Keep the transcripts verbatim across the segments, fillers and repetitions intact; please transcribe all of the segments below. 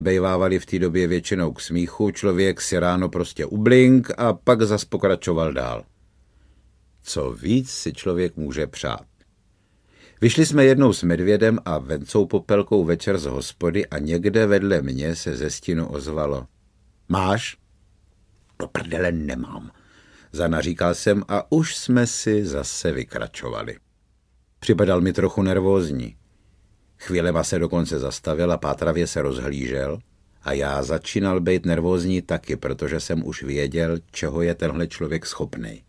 bejvávali v té době většinou k smíchu, člověk si ráno prostě ublink a pak zas pokračoval dál. Co víc si člověk může přát. Vyšli jsme jednou s Medvědem a Vencou Popelkou večer z hospody a někde vedle mě se ze stínu ozvalo. Máš? Do prdele nemám. Zanaříkal jsem a už jsme si zase vykračovali. Připadal mi trochu nervózní. Chvílema se dokonce zastavil a pátravě se rozhlížel a já začínal být nervózní taky, protože jsem už věděl, čeho je tenhle člověk schopnej.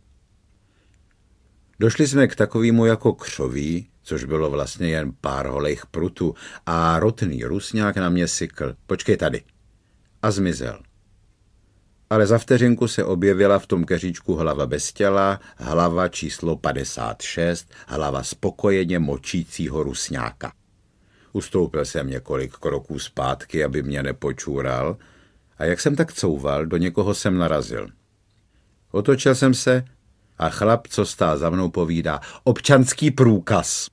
Došli jsme k takovému jako křoví, což bylo vlastně jen pár holejch prutů a rotný Rusňák na mě sykl. Počkej tady. A zmizel. Ale za vteřinku se objevila v tom keříčku hlava bez těla, hlava číslo padesát šest, hlava spokojeně močícího Rusňáka. Ustoupil jsem několik kroků zpátky, aby mě nepočůral, a jak jsem tak couval, do někoho jsem narazil. Otočil jsem se a chlap, co stál za mnou, povídá: občanský průkaz.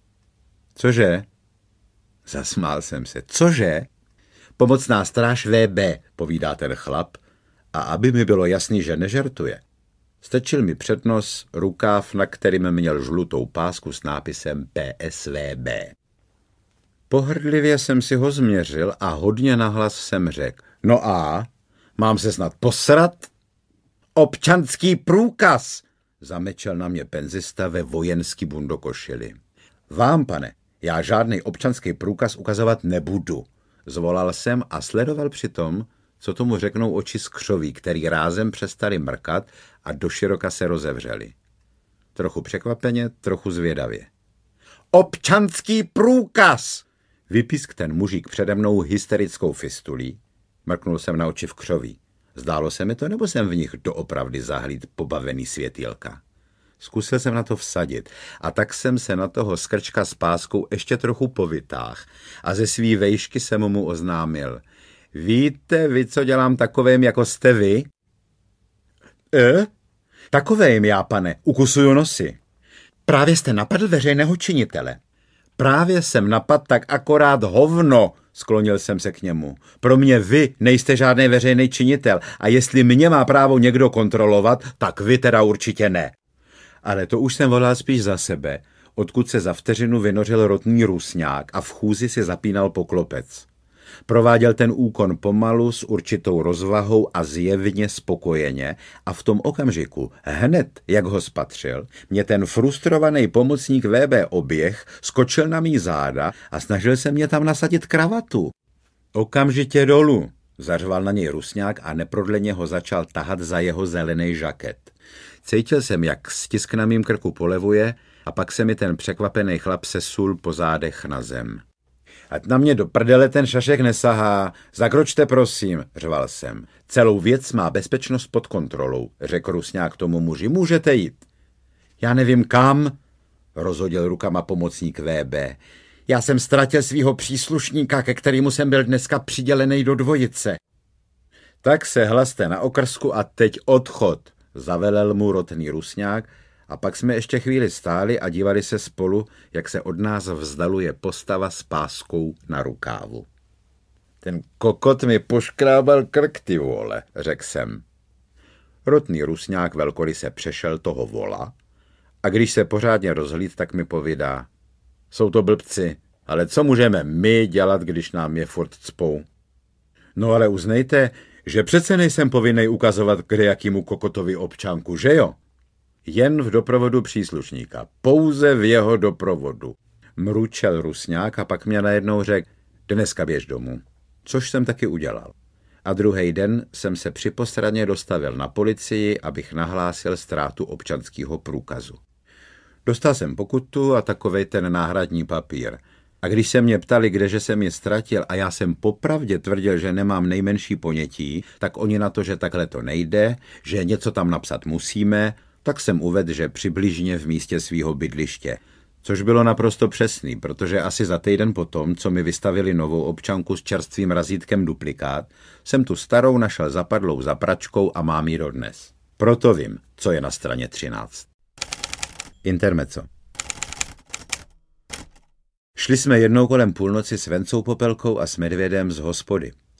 Cože? Zasmál jsem se. Cože? Pomocná stráž V B, povídá ten chlap, a aby mi bylo jasný, že nežertuje, strčil mi před nos rukáv, na kterým měl žlutou pásku s nápisem P S V B. Pohrdlivě jsem si ho změřil a hodně nahlas jsem řekl: no a? Mám se snad posrat? Občanský průkaz! Zamečel na mě penzista ve vojenský bundokošili. Vám, pane, já žádný občanský průkaz ukazovat nebudu, zvolal jsem a sledoval přitom, co tomu řeknou oči z křoví, který rázem přestali mrkat a doširoka se rozevřeli. Trochu překvapeně, trochu zvědavě. Občanský průkaz! Vypisk ten mužík přede mnou hysterickou fistulí. Mrknul jsem na oči v křoví. Zdálo se mi to, nebo jsem v nich doopravdy zahlíd pobavený světýlka? Zkusil jsem na to vsadit a tak jsem se na toho skrčka s páskou ještě trochu povytáhl a ze svý vejšky jsem mu oznámil. Víte vy, co dělám takovým, jako jste vy? E? Takovým já, pane, ukusuju nosy. Právě jste napadl veřejného činitele. Právě jsem napadl tak akorát hovno, sklonil jsem se k němu. Pro mě vy nejste žádný veřejný činitel a jestli mě má právo někdo kontrolovat, tak vy teda určitě ne. Ale to už jsem volal spíš za sebe, odkud se za vteřinu vynořil rotný Rusňák a v chůzi si zapínal poklopec. Prováděl ten úkon pomalu, s určitou rozvahou a zjevně spokojeně a v tom okamžiku, hned jak ho spatřil, mě ten frustrovaný pomocník V B oběh, skočil na mý záda a snažil se mě tam nasadit kravatu. Okamžitě dolů, zařval na něj Rusňák a neprodleně ho začal tahat za jeho zelený žaket. Cítil jsem, jak stisk na mým krku polevuje a pak se mi ten překvapený chlap sesul po zádech na zem. Ať na mě do prdele ten šašek nesahá, zakročte prosím, řval jsem. Celou věc má bezpečnost pod kontrolou, řekl Rusňák tomu muži, můžete jít. Já nevím kam, rozhodil rukama pomocník V B. Já jsem ztratil svýho příslušníka, ke kterému jsem byl dneska přidělený do dvojice. Tak se hlaste na okrsku a teď odchod, zavelel mu rotný Rusňák, a pak jsme ještě chvíli stáli a dívali se spolu, jak se od nás vzdaluje postava s páskou na rukávu. Ten kokot mi poškrábal krk, ty vole, řekl jsem. Rotný Rusňák velkoryse přešel toho vola a když se pořádně rozhlíd, tak mi povídá. Jsou to blbci, ale co můžeme my dělat, když nám je furt cpou? No ale uznejte, že přece nejsem povinnej ukazovat kde jakýmu kokotovi občanku, že jo? Jen v doprovodu příslušníka, pouze v jeho doprovodu. Mručel Rusňák a pak mě najednou řekl, dneska běž domů, což jsem taky udělal. A druhý den jsem se při postraně dostavil na policii, abych nahlásil ztrátu občanského průkazu. Dostal jsem pokutu a takovej ten náhradní papír. A když se mě ptali, kdeže jsem je ztratil a já jsem popravdě tvrdil, že nemám nejmenší ponětí, tak oni na to, že takhle to nejde, že něco tam napsat musíme, tak jsem uvedl, že přibližně v místě svýho bydliště. Což bylo naprosto přesný, protože asi za týden potom, co mi vystavili novou občanku s čerstvým razítkem duplikát, jsem tu starou našel zapadlou za pračkou a mám ji dodnes. Proto vím, co je na straně třináct. Intermezzo. Šli jsme jednou kolem půlnoci s Vencou Popelkou a s Medvědem z hospody.